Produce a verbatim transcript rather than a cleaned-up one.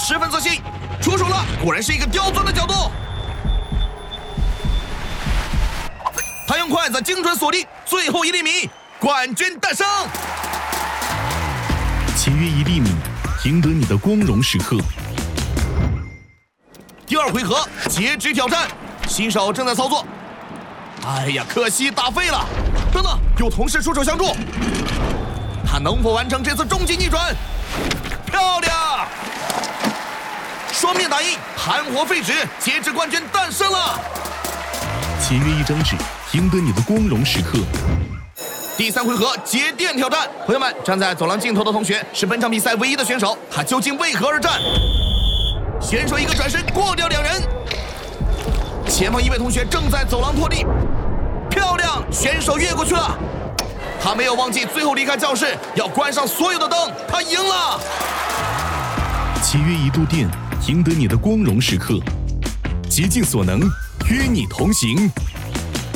十分自信，出手了，果然是一个刁钻的角度。他用筷子精准锁定，最后一粒米，冠军诞生。 节约一粒米，赢得你的光荣时刻。 第二回合截止挑战，新手正在操作。哎呀，可惜打废了。等等，有同事出手相助，他能否完成这次终极逆转？漂亮！双面打印，盘活废纸，截止冠军诞生了。 节约一张纸，赢得你的光荣时刻。 第三回合节电挑战，朋友们，站在走廊尽头的同学是本场比赛唯一的选手，他究竟为何而战？选手一个转身过掉两人，前方一位同学正在走廊拖地，漂亮，选手越过去了。他没有忘记最后离开教室要关上所有的灯，他赢了。 节约一度电，赢得你的光荣时刻。竭尽所能，与你同行。